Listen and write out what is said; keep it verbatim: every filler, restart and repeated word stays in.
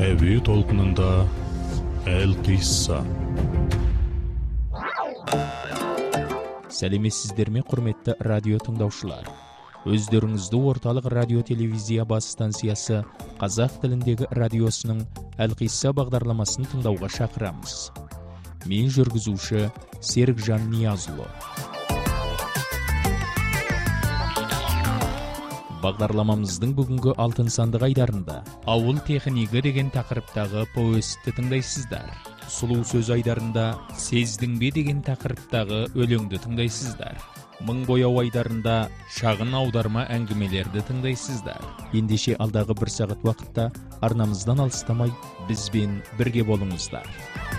Әуе толқынында Әл-Қисса. Сәлеметсіздер ме, құрметті радио тыңдаушылар. Өздеріңізді орталық радио телевизия бас станциясы қазақ тіліндегі радиосының Әл-Қисса бағдарламасын тыңдауға шақырамыз. Мен жүргізуші Серікжан Ниязұлы. Бағдарламамыздың бүгінгі алтын сандық айдарында ауыл технигі деген тақырыптағы повестті тыңдайсыздар. Сұлу сөз айдарында сездің бе деген тақырыптағы өлеңді тыңдайсыздар. Мың бояу айдарында шағын аударма әңгімелерді тыңдайсыздар. Ендеше алдағы бір сағат уақытта арнамыздан алыстамай бізбен бірге болыңыздар.